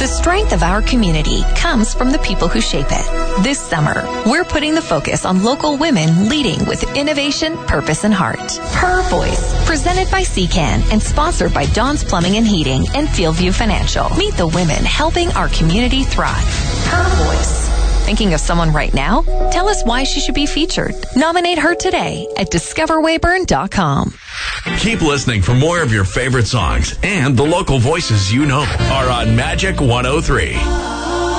The strength of our community comes from the people who shape it. This summer, we're putting the focus on local women leading with innovation, purpose, and heart. Her Voice, presented by CCAN and sponsored by Dawn's Plumbing and Heating and Fieldview Financial. Meet the women helping our community thrive. Her Voice. Thinking of someone right now? Tell us why she should be featured. Nominate her today at discoverwayburn.com. Keep listening for more of your favorite songs, and the local voices you know are on Magic 103.